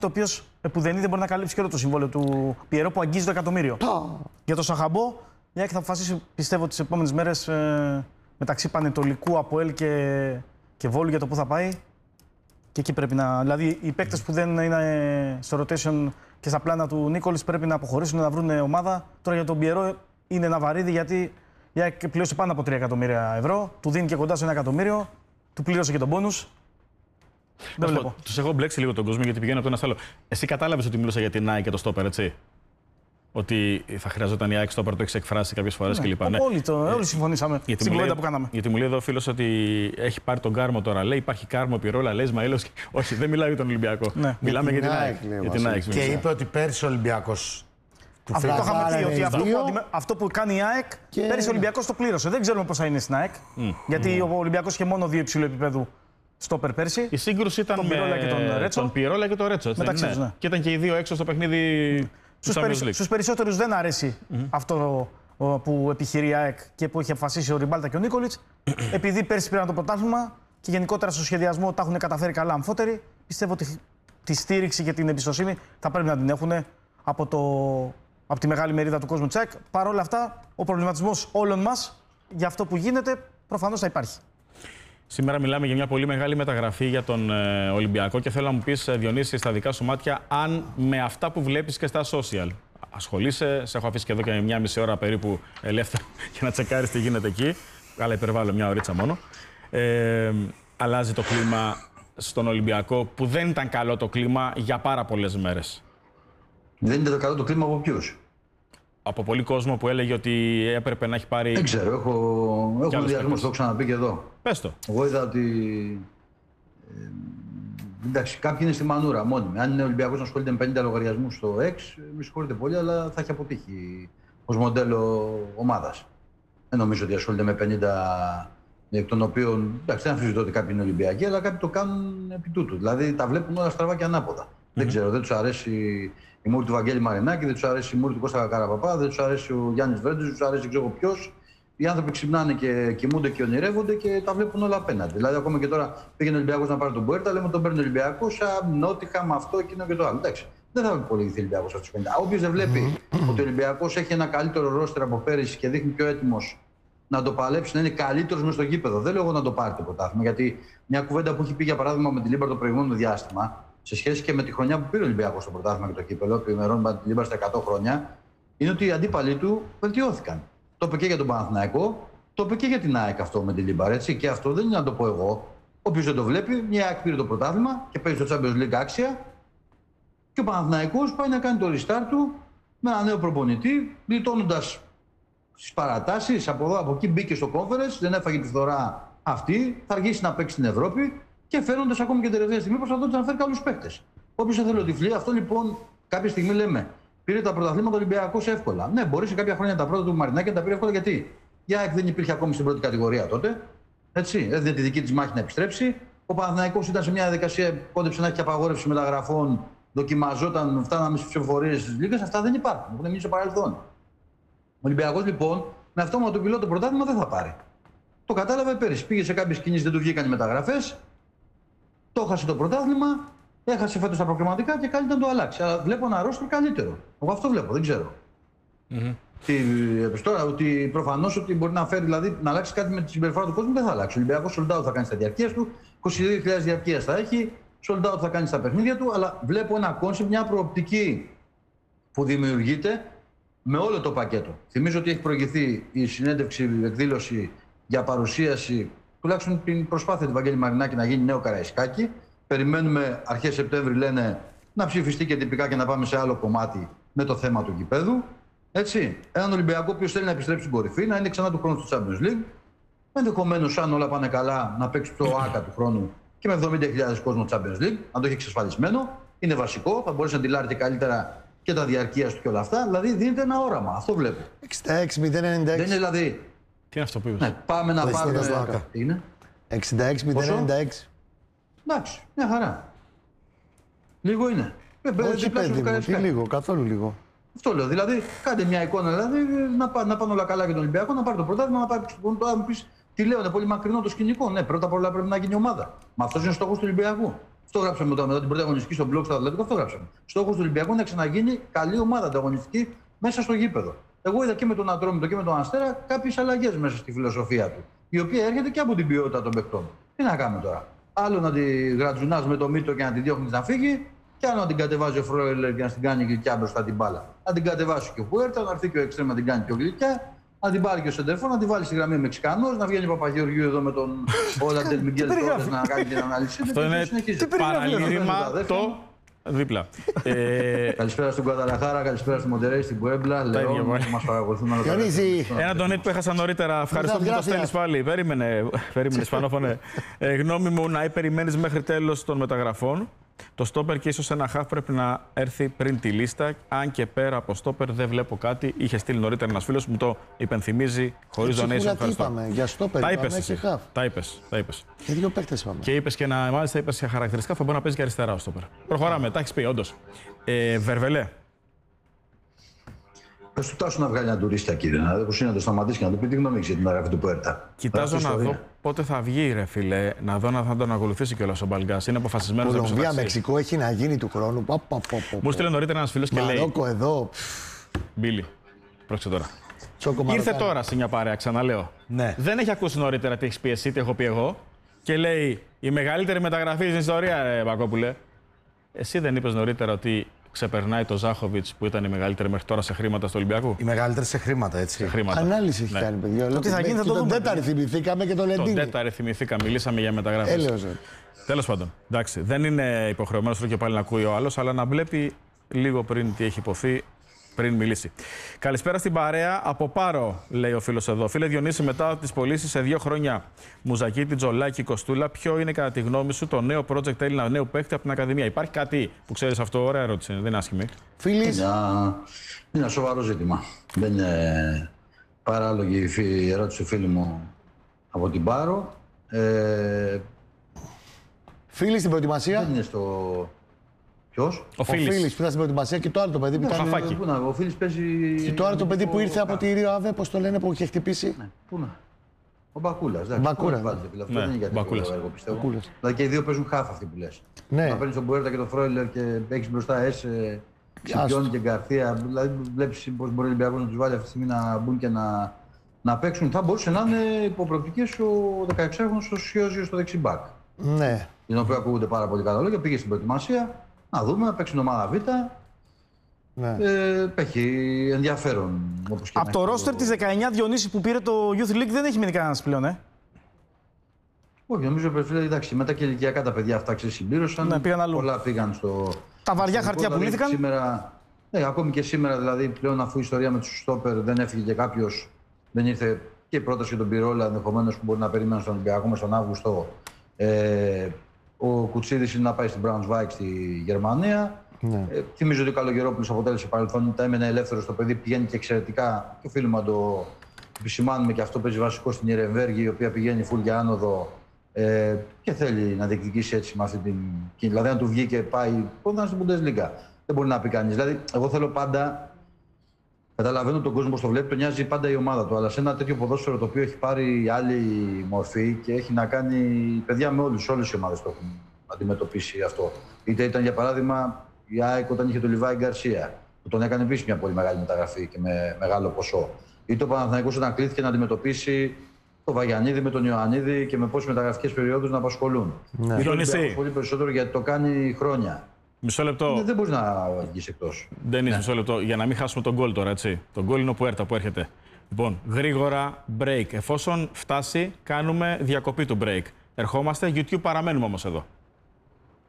Το οποίο επουδενή δεν μπορεί να καλύψει και όλο το συμβόλαιο του Πιερό που αγγίζει το εκατομμύριο. Για το Σαχαμπό, η ΑΕΚ θα αποφασίσει, πιστεύω, τις επόμενες μέρες μεταξύ Πανετολικού, ΑΠΟΕΛ και Βόλου για το πού θα πάει. Και εκεί πρέπει να. Δηλαδή, οι παίκτες που δεν είναι στο rotation και στα πλάνα του Νίκολης πρέπει να αποχωρήσουν, να βρουν ομάδα. Τώρα για τον Πιερό είναι ένα βαρύδι γιατί η ΑΕΚ πλήρωσε πάνω από 3 εκατομμύρια ευρώ. Του δίνει και κοντά σε 1 εκατομμύριο. Του πλήρωσε και τον πόνους. Δεν βλέπω. Τους έχω μπλέξει λίγο τον κόσμο γιατί πηγαίνω από το ένα στο άλλο. Εσύ κατάλαβες ότι μιλούσα για την ΑΕΚ και το στόπερ, έτσι? Ότι θα χρειαζόταν η ΑΕΚ στόπερ, το έχεις εκφράσει κάποιες φορές κλπ. Ναι. Όλοι συμφωνήσαμε στην κουβέντα που κάναμε. Γιατί μου λέει εδώ ο φίλος ότι έχει πάρει τον Κάρμο τώρα. Λέει υπάρχει Κάρμο, Πιρόλα, λέει Ισμαήλος. Όχι, δεν μιλάει για τον Ολυμπιακό. Ναι. Μιλάμε για την ΑΕΚ. Και είπε ότι πέρσι ο Ολυμπιακός. Αυτό το είχαμε πει, ότι αυτό που κάνει η ΑΕΚ, πέρυσι ο Ολυμπιακός το πλήρωσε. Δεν ξέρουμε πώς θα είναι στην ΑΕΚ. Γιατί ο Ολυμπιακός είχε μόνο 2 υψηλού επίπεδου στόπερ πέρσι. Η σύγκρουση ήταν τον Πιερόλα και τον Ρέτσο. Ναι. Και ήταν και οι δύο έξω στο παιχνίδι. Στους περισσότερους δεν αρέσει αυτό που επιχειρεί η ΑΕΚ και που έχει αποφασίσει ο Ριμπάλτα και ο Νίκολιτς. Επειδή πέρσι πήραν το πρωτάθλημα και γενικότερα στο σχεδιασμό τα έχουν καταφέρει καλά αμφότεροι, πιστεύω ότι τη στήριξη και την εμπιστοσύνη θα πρέπει να την έχουν από τη μεγάλη μερίδα του κόσμου της ΑΕΚ. Παρ' όλα αυτά, ο προβληματισμός όλων μας για αυτό που γίνεται προφανώς θα υπάρχει. Σήμερα μιλάμε για μια πολύ μεγάλη μεταγραφή για τον Ολυμπιακό και θέλω να μου πεις, Διονύση, στα δικά σου μάτια, αν με αυτά που βλέπεις και στα social ασχολείσαι. Σε έχω αφήσει και εδώ και μια μισή ώρα περίπου ελεύθερα για να τσεκάρεις τι γίνεται εκεί. Αλλά υπερβάλλω μια ωρίτσα μόνο. Αλλάζει το κλίμα στον Ολυμπιακό, που δεν ήταν καλό το κλίμα για πάρα πολλές μέρες. Δεν ήταν καλό το κλίμα από ποιους? Από πολύ κόσμο που έλεγε ότι έπρεπε να έχει πάρει. Δεν ξέρω, έχω διαλύσει, το έχω ξαναπεί και εδώ. Πες το. Εγώ είδα ότι. Εντάξει, κάποιοι είναι στη μανούρα μόνιμοι. Αν είναι ο Ολυμπιακός να ασχολείται με 50 λογαριασμούς στο X, με συγχωρείτε πολύ, αλλά θα έχει αποτύχει ως μοντέλο ομάδας. Δεν νομίζω ότι ασχολείται με 50, εκ των οποίων. Εντάξει, δεν αμφισβητώ ότι κάποιοι είναι Ολυμπιακοί, αλλά κάποιοι το κάνουν επί τούτου. Δηλαδή τα βλέπουν όλα στραβά και ανάποδα. Δεν ξέρω, δεν τους αρέσει η μούρη του Βαγγέλη Μαρινάκη, δεν τους αρέσει η μούρη του Κώστα Καραπαπά, δεν τους αρέσει ο Γιάννης Βέντος, δεν τους αρέσει δεν ξέρω ποιος. Οι άνθρωποι ξυπνάνε και κοιμούνται και ονειρεύονται και τα βλέπουν όλα απέναντι. Δηλαδή, ακόμα και τώρα πήγαινε ο Ολυμπιακός να πάρει τον Πουέρτα, λέμε τον παίρνει ο Ολυμπιακός, Νότιχα με αυτό, εκείνο και το άλλο. Εντάξει, δεν θα υπολογιστεί ο Ολυμπιακός αυτού του 50. Όποιος δεν βλέπει ότι ο Ολυμπιακός έχει ένα καλύτερο ρόστερ από πέρυσι και δείχνει πιο έτοιμος να το παλέψει, να είναι καλύτερος μες στο γήπεδο. Δεν λέω εγώ να το πάρει το πρωτάθλημα, γιατί μια κουβέντα που έχει πει για παράδειγμα με την Λίμπαρ το προηγούμενο διάστημα, σε σχέση και με τη χρονιά που πήρε ο Ολυμπιακός στο πρωτάθλημα και το κύπελο, που ημερώνουμε την Λίμπαρ στα 100 χρόνια, είναι ότι οι αντίπαλοι του βελτιώθηκαν. Το είπε και για τον Παναθηναϊκό, το είπε και για την ΑΕΚ αυτό με την Λίμπαρ. Έτσι. Και αυτό δεν είναι να το πω εγώ. Όποιος δεν το βλέπει, μια ΑΕΚ πήρε το πρωτάθλημα και παίζει στο Champions League άξια. Και ο Παναθηναϊκός πάει να κάνει το restart του με ένα νέο προπονητή, γλιτώνοντας στις παρατάσεις. Από εδώ, από εκεί μπήκε στο conference, δεν έφαγε τη φθορά αυτή, θα αργήσει να παίξει στην Ευρώπη. Και φέρνοντας ακόμη και τελευταία στιγμή προσπαθώντας να φέρει καλούς παίκτες. Όποιος εθελοτυφλεί, αυτό λοιπόν κάποια στιγμή λέμε. Πήρε τα πρωταθλήματα Ολυμπιακός εύκολα. Ναι, μπορεί σε κάποια χρόνια τα πρώτα του Μαρινάκη να τα πήρε εύκολα γιατί η ΑΕΚ δεν υπήρχε ακόμη στην πρώτη κατηγορία τότε. Έτσι, έδινε τη δική της μάχη να επιστρέψει. Ο Παναθηναϊκός ήταν σε μια διαδικασία, κόντεψε να έχει και απαγόρευση μεταγραφών, δοκιμαζόταν, φτάναμε στις ψηφοφορίες της Λίγας. Αυτά δεν υπάρχουν. Έχουν μείνει στο παρελθόν. Ο Ολυμπιακός λοιπόν με αυτόματο πιλότο το πρωτάθλημα δεν θα πάρει. Το κατάλαβε πέρυσι. Πήγε σε κάποιες κινήσεις, δεν του βγήκαν οι μεταγραφές. Το έχασε το πρωτάθλημα, έχασε φέτος τα προκριματικά και καλύτερα να το αλλάξει. Αλλά βλέπω ένα ρόστερ καλύτερο. Εγώ αυτό βλέπω, δεν ξέρω. Τώρα ότι προφανώς ότι μπορεί να φέρει, δηλαδή να αλλάξει κάτι με τη συμπεριφορά του κόσμου δεν θα αλλάξει. Ο Ολυμπιακός sold out θα κάνει στα διαρκείας του, 22.000 διαρκείας θα έχει, sold out θα κάνει στα παιχνίδια του, αλλά βλέπω ένα κόνσεπτ, μια προοπτική που δημιουργείται με όλο το πακέτο. Θυμίζω ότι έχει προηγηθεί η συνέντευξη, εκδήλωση για παρουσίαση. Τουλάχιστον την προσπάθεια του Βαγγέλη Μαρινάκη να γίνει νέο Καραϊσκάκη. Περιμένουμε αρχές Σεπτέμβρη, λένε, να ψηφιστεί και τυπικά και να πάμε σε άλλο κομμάτι με το θέμα του γηπέδου. Έτσι. Έναν Ολυμπιακό που θέλει να επιστρέψει στην κορυφή, να είναι ξανά του χρόνου στο Champions League. Ενδεχομένως, αν όλα πάνε καλά, να παίξει το ΆΚΑ του χρόνου και με 70.000 κόσμο Champions League, να το έχει εξασφαλισμένο. Είναι βασικό, θα μπορέσει να αντιλάρει και καλύτερα και τα διαρκείας του και όλα αυτά. Δηλαδή δίνεται ένα όραμα. Αυτό βλέπω. 66-096. Δεν είναι δηλαδή. Τι είναι αυτό που είπες? Ναι, πάμε να πάρουμε. Τι είναι? 66-096. Εντάξει, μια χαρά. Λίγο είναι. Όχι παιδί μου, τι λίγο, καθόλου λίγο. Αυτό λέω. Δηλαδή, κάντε μια εικόνα δηλαδή, να πάνε όλα καλά για τον Ολυμπιακό, να πάρει το πρωτάθλημα, να πάρει το μου πει τι λέω, είναι πολύ μακρινό το σκηνικό. Ναι, πρώτα απ' όλα πρέπει να γίνει ομάδα. Μα αυτό είναι ο στόχος του Ολυμπιακού. Αυτό γράψαμε μετά την πρώτη αγωνιστική στο blog στο Αθλητικό. Αυτό γράψαμε. Στόχος του Ολυμπιακού να ξαναγίνει καλή ομάδα ανταγωνιστική μέσα στο γήπεδο. Εγώ είδα και με τον Ατρόμητο και με τον Αστέρα κάποιες αλλαγές μέσα στη φιλοσοφία του. Η οποία έρχεται και από την ποιότητα των παικτών. Τι να κάνουμε τώρα. Άλλο να τη γρατζουνάς με το Μήτο και να τη διώχνει να φύγει, και άλλο να την κατεβάζει ο Φρόιλερ και να την κάνει γλυκιά μπροστά την μπάλα. Να την κατεβάσει και ο Πουέρτα, να έρθει και ο Εξτρέμ να την κάνει πιο γλυκιά, να την πάρει και ο Σεντερφό, να την βάλει στη γραμμή Μεξικανός, να βγαίνει ο Παπαγεωργίου εδώ με τον Όλαντελ Μιγγέλ Τόρες να κάνει την ανάλυση. Αυτό είναι παραλήρημα το δίπλα. Καλησπέρα στον Καταραχάρα, καλησπέρα στη Μοντερέη, στην Πουέμπλα. Λέω που μας παρακολουθούν. Ένα donate που έχασα νωρίτερα. Ευχαριστώ που το στέλνεις πάλι. Περίμενε, Σπανόφωνε. Γνώμη μου, να περιμένεις μέχρι τέλος των μεταγραφών. Το στόπερ και ίσως ένα χαφ πρέπει να έρθει πριν τη λίστα. Αν και πέρα από στόπερ δεν βλέπω κάτι. Είχε στείλει νωρίτερα ένας φίλος μου, το υπενθυμίζει χωρίς donation. Ευχαριστώ. Για στόπερ, τα είπες. Και δύο παίκτες είπαμε. Και είπες και μάλιστα είπες για χαρακτηριστικά θα μπορεί να παίζει και αριστερά ο στόπερ. Προχωράμε, τα έχεις πει, όντως. Βερβελέ. Πες του Τάσου να βγάλει ένα τουρίστα, κύριε. Να το σταματήσει και να του πει τι γνώμη για την αγραφή του Πουέρτα. Κοιτάζω να δω πότε θα βγει, ρε φίλε, να δω να θα τον ακολουθήσει κιόλας ο Μπαλγκάς. Είναι αποφασισμένος να πει. Κολομβία, Μεξικό έχει να γίνει του χρόνου. Μου στείλε νωρίτερα ένας φίλος και λέει. Μαρόκο εδώ. Μπίλι, πρόκειται τώρα. Ήρθε τώρα σε μια παρέα, ξαναλέω. Ναι. Δεν έχει ακούσει νωρίτερα τι έχει πει εσύ, τι έχω πει εγώ. Και λέει η μεγαλύτερη μεταγραφή στην ιστορία, ρε Μπακόπουλε. Εσύ δεν είπες νωρίτερα ότι ξεπερνάει το Ζάχοβιτς που ήταν η μεγαλύτερη μέχρι τώρα σε χρήματα στο Ολυμπιακό? Η μεγαλύτερη σε χρήματα, έτσι. Σε χρήματα. Ανάλυση έχει κάνει, παιδιά. Το τι θα γίνει θα το δούμε. Τον τέταρτη θυμηθήκαμε και τον Λεντίνη. Τον τέταρτη θυμηθήκαμε, μιλήσαμε για μεταγραφές. Έλεος. Τέλος πάντων, εντάξει, δεν είναι υποχρεωμένος και πάλι να ακούει ο άλλος, αλλά να βλέπει λίγο πριν τι έχει υποθεί, πριν μιλήσει. Καλησπέρα στην παρέα. Από Πάρο, λέει ο φίλος εδώ. Φίλε Διονύση, μετά τις πωλήσεις σε 2 χρόνια Μουζακίτη, Τζολάκη, Κοστούλα, ποιο είναι κατά τη γνώμη σου το νέο project Έλληνα, νέο παίκτη από την Ακαδημία? Υπάρχει κάτι που ξέρεις αυτό? Ωραία ερώτηση, δεν είναι άσχημη. Φίλης. Είναι ένα σοβαρό ζήτημα. Δεν είναι παράλογη η ερώτηση του φίλου μου από την Πάρο. Φίλη στην προετοιμασία. Δεν είναι στο. Ποιος? Ο Φίλης που ήταν στην προετοιμασία και το άλλο το παιδί που ήταν. Πού να, ο Φίλης παίζει. Και το άλλο το παιδί που ήρθε από τη Ρίο Αβέ, πώς το λένε, που είχε χτυπήσει. Ναι, πού να. Ο Μπακούλας. Μπακούλας. Αυτό δεν είναι γιατί έργο, πιστεύω. Δηλαδή και οι δύο παίζουν χάφ αυτοί που λες. Ναι. Να παίρνεις τον Μπουέρτα και τον Φρόιλερ και έχεις μπροστά Έσε, Σιπιόν και Γκαρθία. Δηλαδή βλέπεις πώς μπορεί ο Ολυμπιακός να τους βάλει αυτή τη στιγμή να μπουν και να παίξουν. Θα μπορούσε να είναι υποπροοπτικές ο 16χρονος ο Σιόζιος στο δεξιμπάκ. Ναι. Την οποία ακούγονται πάρα πολύ καλά λόγια. Πήγε στην προετοιμασία. Να δούμε, να παίξει ομάδα Β. Ναι. Έχει ενδιαφέρον. Από το ρόστερ της 19 Διονύση που πήρε το Youth League δεν έχει μείνει κανένας πλέον, Όχι, νομίζω ότι εντάξει, μετά και ηλικιακά τα παιδιά αυτά συμπλήρωσαν. Ναι, πήγαν αλλού. Πολλά πήγαν στο. Τα βαριά χαρτιά δηλαδή, πουλήθηκαν. Σήμερα, ναι, ακόμη και σήμερα δηλαδή πλέον αφού η ιστορία με του στόπερ δεν έφυγε και κάποιος, δεν ήρθε και η πρόταση για τον Πυρόλα ενδεχομένως που μπορεί να περιμένουν στον Ολυμπιακό μέσα τον Αύγουστο. Ο Κουτσίδης είναι να πάει στην Braunschweig στη Γερμανία. Ναι. Θυμίζω ότι ο Καλογερόπουλος αποτέλεσε παρελθόν, τα έμενε ελεύθερο στο παιδί, πηγαίνει και εξαιρετικά. Και οφείλουμε να το επισημάνουμε και αυτό παίζει βασικό στην Ιερεμβέργη, η οποία πηγαίνει φουλ για άνοδο και θέλει να διεκδικήσει έτσι με αυτή την. Δηλαδή, αν του βγει και πάει κοντά στην Bundesliga. Δεν μπορεί να πει κανείς. Δηλαδή, εγώ θέλω πάντα. Καταλαβαίνω τον κόσμο πώς το βλέπει, τον νοιάζει πάντα η ομάδα του. Αλλά σε ένα τέτοιο ποδόσφαιρο το οποίο έχει πάρει άλλη μορφή και έχει να κάνει παιδιά με όλες οι ομάδες το έχουν αντιμετωπίσει αυτό. Είτε ήταν για παράδειγμα η ΑΕΚ όταν είχε τον Λιβάη Γκαρσία, που τον έκανε επίσης μια πολύ μεγάλη μεταγραφή και με μεγάλο ποσό. Είτε ο Παναθηναϊκός όταν κλήθηκε να αντιμετωπίσει τον Βαγιανίδη με τον Ιωαννίδη και με πόσες μεταγραφικές περιόδους να απασχολούν. Ναι. Πολύ περισσότερο γιατί το κάνει χρόνια. Μισό λεπτό. Δεν μπορεί να βγει εκτός. Ντένις, μισό λεπτό. Για να μην χάσουμε τον γκολ τώρα, έτσι. Το γκολ είναι ο Πουέρτα που έρχεται. Λοιπόν, γρήγορα break. Εφόσον φτάσει, κάνουμε διακοπή του break. Ερχόμαστε, YouTube παραμένουμε όμως εδώ.